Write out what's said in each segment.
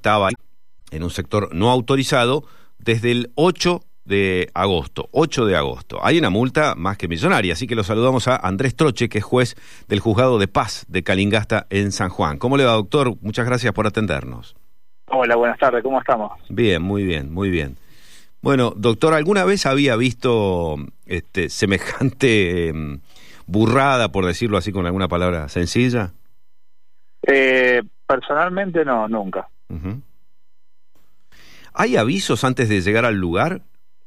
estaba en un sector no autorizado desde el 8 de agosto. Hay una multa más que millonaria, así que lo saludamos a Andrés Troche, que es juez del Juzgado de Paz de Calingasta en San Juan. ¿Cómo le va, doctor? Muchas gracias por atendernos. Hola, buenas tardes, ¿cómo estamos? Bien, muy bien, muy bien. Bueno, doctor, ¿alguna vez había visto semejante burrada, por decirlo así con alguna palabra sencilla? Personalmente no, nunca. Uh-huh. ¿Hay avisos antes de llegar al lugar?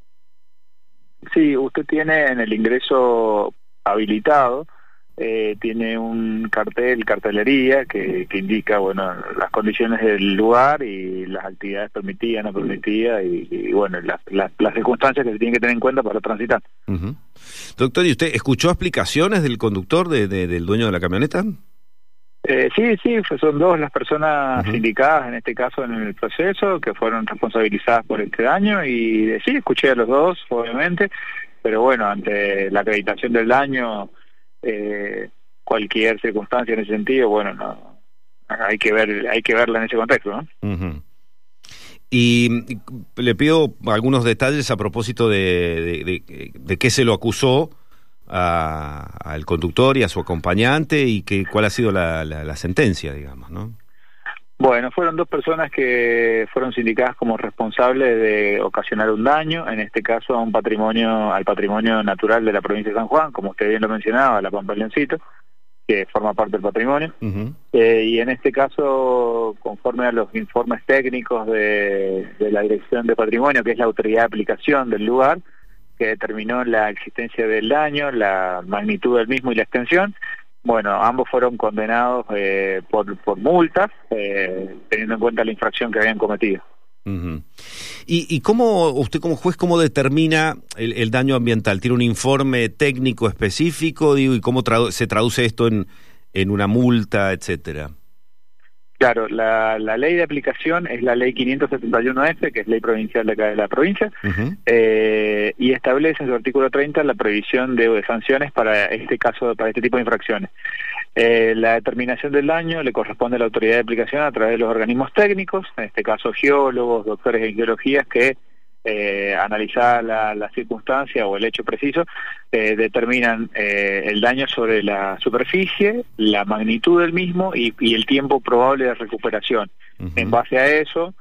Sí, usted tiene en el ingreso habilitado, tiene un cartelería que indica, bueno, las condiciones del lugar y las actividades permitidas, no permitidas y bueno, las circunstancias que se tienen que tener en cuenta para transitar. Uh-huh. Doctor, ¿y usted escuchó explicaciones del conductor, del dueño de la camioneta? Sí, son dos las personas uh-huh. indicadas en este caso en el proceso que fueron responsabilizadas por este daño y sí, escuché a los dos, obviamente, pero bueno, ante la acreditación del daño, cualquier circunstancia en ese sentido, bueno, no hay que verla en ese contexto, ¿no? Uh-huh. Y le pido algunos detalles a propósito de qué se lo acusó al conductor y a su acompañante y cuál ha sido la sentencia, digamos, ¿no? Bueno, fueron dos personas que fueron sindicadas como responsables de ocasionar un daño, en este caso al patrimonio natural de la provincia de San Juan, como usted bien lo mencionaba, la Pampa del Leoncito, que forma parte del patrimonio. Uh-huh. Y en este caso, conforme a los informes técnicos de la Dirección de Patrimonio, que es la autoridad de aplicación del lugar, que determinó la existencia del daño, la magnitud del mismo y la extensión. Bueno, ambos fueron condenados por multas, teniendo en cuenta la infracción que habían cometido. Uh-huh. ¿Y cómo usted como juez cómo determina el daño ambiental? ¿Tiene un informe técnico específico, digo, y cómo se traduce esto en una multa, etcétera? Claro, la ley de aplicación es la ley 571F, que es ley provincial de acá de la provincia, uh-huh. Y establece en su artículo 30 la prohibición de sanciones para este caso, para este tipo de infracciones. La determinación del daño le corresponde a la autoridad de aplicación a través de los organismos técnicos, en este caso geólogos, doctores en geologías, que analizada la circunstancia o el hecho preciso, determinan el daño sobre la superficie, la magnitud del mismo y el tiempo probable de recuperación. Uh-huh. En base a eso,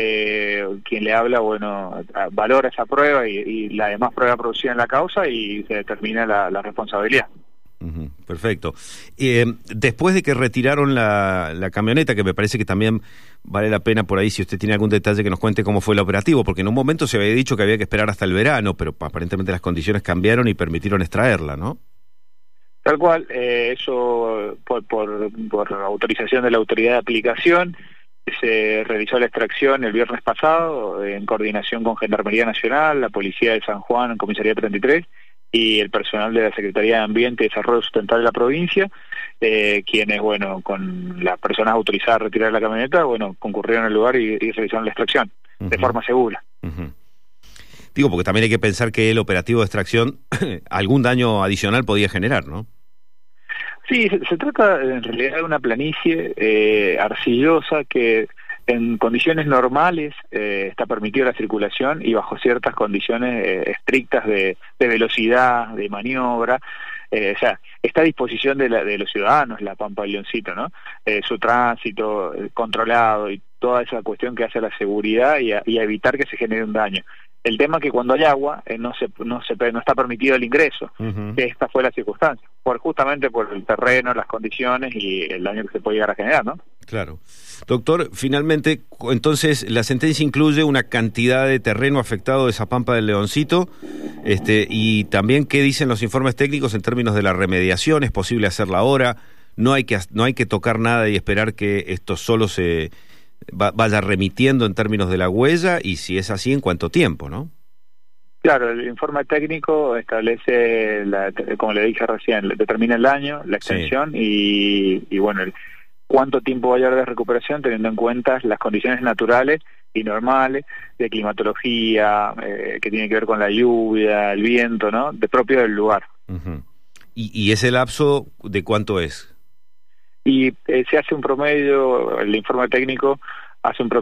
quien le habla, bueno, valora esa prueba y la demás prueba producida en la causa y se determina la responsabilidad. Uh-huh, perfecto. Después de que retiraron la camioneta, que me parece que también vale la pena por ahí, si usted tiene algún detalle, que nos cuente cómo fue el operativo, porque en un momento se había dicho que había que esperar hasta el verano, pero aparentemente las condiciones cambiaron y permitieron extraerla, ¿no? Tal cual, eso por autorización de la autoridad de aplicación, se realizó la extracción el viernes pasado en coordinación con Gendarmería Nacional, la Policía de San Juan, Comisaría 33, y el personal de la Secretaría de Ambiente y Desarrollo Sustentable de la provincia, quienes, bueno, con las personas autorizadas a retirar la camioneta, bueno, concurrieron al lugar y realizaron la extracción uh-huh. de forma segura. Uh-huh. Digo, porque también hay que pensar que el operativo de extracción algún daño adicional podía generar, ¿no? Sí, se trata en realidad de una planicie arcillosa que en condiciones normales está permitida la circulación y bajo ciertas condiciones estrictas de velocidad, de maniobra, o sea, está a disposición de los ciudadanos la Pampa del Leoncito, ¿no? Su tránsito controlado y toda esa cuestión que hace a la seguridad y a evitar que se genere un daño. El tema es que cuando hay agua no está permitido el ingreso. Uh-huh. Esta fue la circunstancia, justamente por el terreno, las condiciones y el daño que se puede llegar a generar, ¿no? Claro. Doctor, finalmente, entonces, la sentencia incluye una cantidad de terreno afectado de esa Pampa del Leoncito, y también qué dicen los informes técnicos en términos de la remediación. ¿Es posible hacerla ahora? No hay que tocar nada y esperar que esto solo se vaya remitiendo en términos de la huella, y si es así, ¿en cuánto tiempo, no? Claro, el informe técnico establece, como le dije recién, determina el daño, la extensión sí. y bueno, cuánto tiempo va a llevar de recuperación, teniendo en cuenta las condiciones naturales y normales de climatología, que tiene que ver con la lluvia, el viento, ¿no? De propio del lugar. Uh-huh. ¿Y ese lapso de cuánto es? Y se hace un promedio, el informe técnico hace un promedio